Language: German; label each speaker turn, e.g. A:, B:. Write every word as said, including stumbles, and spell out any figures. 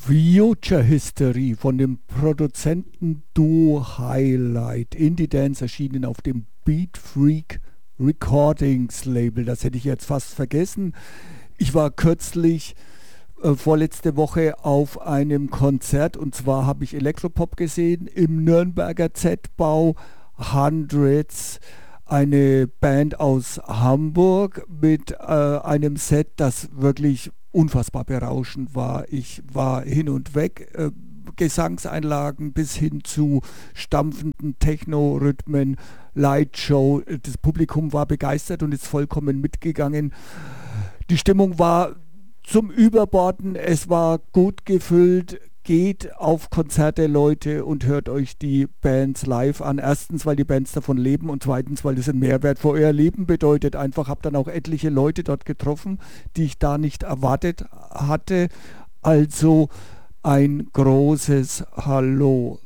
A: Future History von dem Produzentenduo Highlight. Indie Dance erschienen auf dem Beat Freak Recordings Label. Das hätte ich jetzt fast vergessen. Ich war kürzlich, äh, vorletzte Woche, auf einem Konzert, und zwar habe ich Elektropop gesehen im Nürnberger Z-Bau. Hundreds, eine Band aus Hamburg mit äh, einem Set, das wirklich unfassbar berauschend war. Ich war hin und weg, äh, Gesangseinlagen bis hin zu stampfenden Techno-Rhythmen, Lightshow. Das Publikum war begeistert und ist vollkommen mitgegangen. Die Stimmung war zum Überborden, es war gut gefüllt. Geht auf Konzerte, Leute, und hört euch die Bands live an. Erstens, weil die Bands davon leben, und zweitens, weil das einen Mehrwert für euer Leben bedeutet. Einfach, habe dann auch etliche Leute dort getroffen, die ich da nicht erwartet hatte. Also ein großes Hallo.